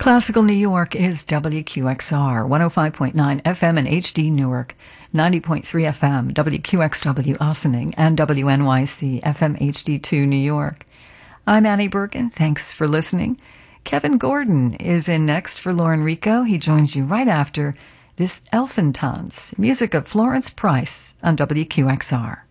Classical New York is WQXR, 105.9 FM in HD Newark, 90.3 FM, WQXW Ossining, and WNYC FM HD2 New York. I'm Annie Bergen. Thanks for listening. Kevin Gordon is in next for Lauren Rico. He joins you right after this Elfentanz, music of Florence Price on WQXR.